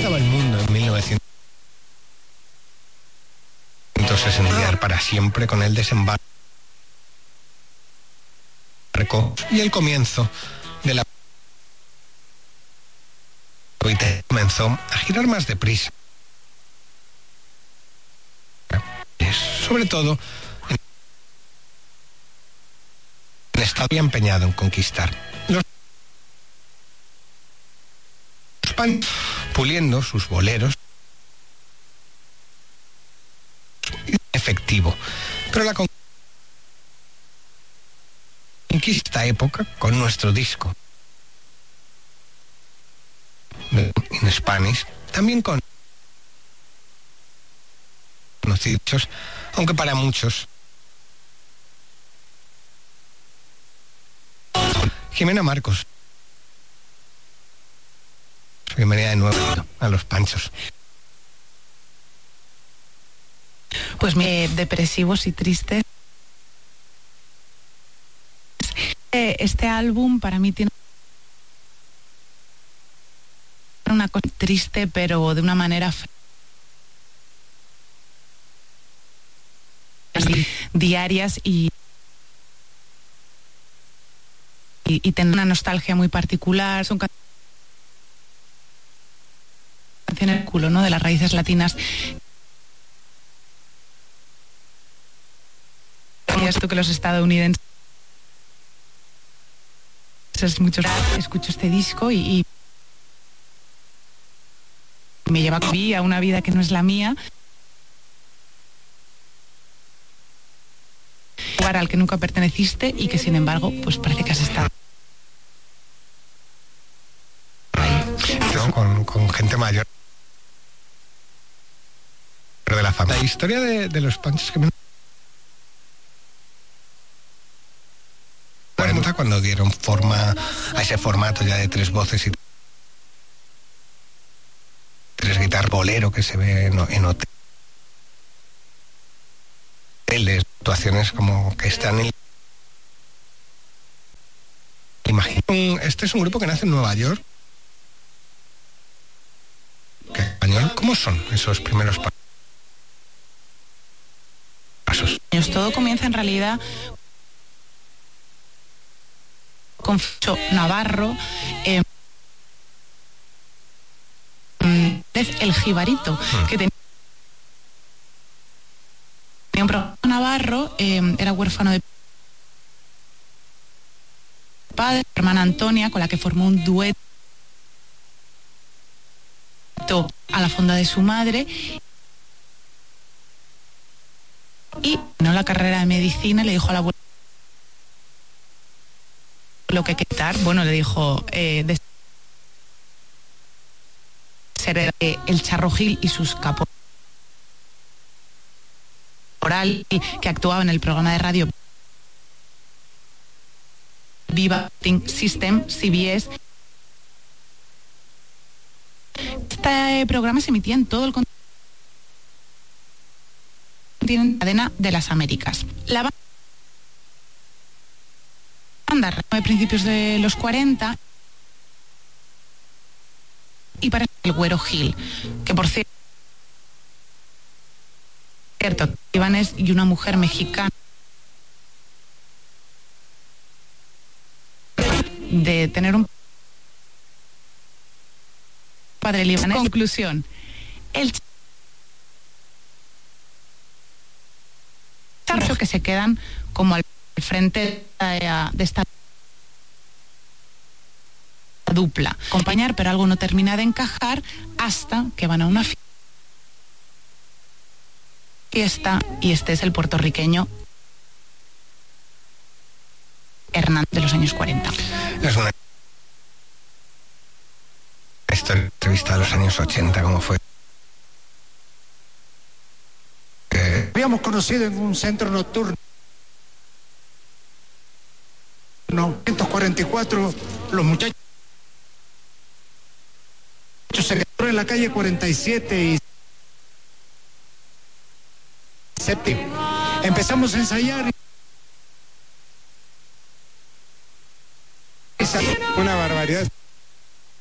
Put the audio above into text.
acaba el mundo en 1960 para siempre con el desembarco y el comienzo de la comenzó a girar más deprisa. Sobre todo en estado empeñado en conquistar los españoles, puliendo sus boleros efectivo, pero la conquista época con nuestro disco In Spanish, también con conocidos, aunque para muchos Jimena Marcos. Bienvenida de nuevo a Los Panchos. Pues depresivos y tristes. Este álbum para mí tiene una cosa triste, pero de una manera diarias y tener una nostalgia muy particular. Son canciones culo, ¿no? De las raíces latinas. Esto que los estadounidenses muchos escucho este disco y me lleva a una vida que no es la mía, un lugar al que nunca perteneciste y que sin embargo pues parece que has estado ahí. Con gente mayor de la familia. La historia de Los Panchos que me cuando dieron forma a ese formato ya de 3 voces y 3 guitarras, bolero que se ve en hoteles, actuaciones como que están en... Imagino, este es un grupo que nace en Nueva York. Español, ¿cómo son esos primeros pasos? Todo comienza en realidad con Ficho Navarro, el Jibarito, que tenía un programa. Navarro era huérfano de padre, hermana Antonia, con la que formó un dueto a la fonda de su madre, y no la carrera de medicina. Le dijo a la abuela lo que quitar. Bueno, le dijo de ser el Charro Gil y sus caporal, que actuaba en el programa de radio Viva System, CBS. Este programa se emitía en todo el continente, cadena de las Américas. La banda de principios de los 40 y para el Güero Gil, que por cierto libanés y una mujer mexicana de tener un padre libanés. Conclusión: el charro, que se quedan como al frente de esta dupla, acompañar, pero algo no termina de encajar hasta que van a una fiesta y este es el puertorriqueño Hernández de los años 40. Es una entrevista de los años 80, ¿cómo fue? Habíamos conocido en un centro nocturno. 1944, los muchachos se quedaron en la calle 47 y séptimo. Empezamos a ensayar. Una barbaridad.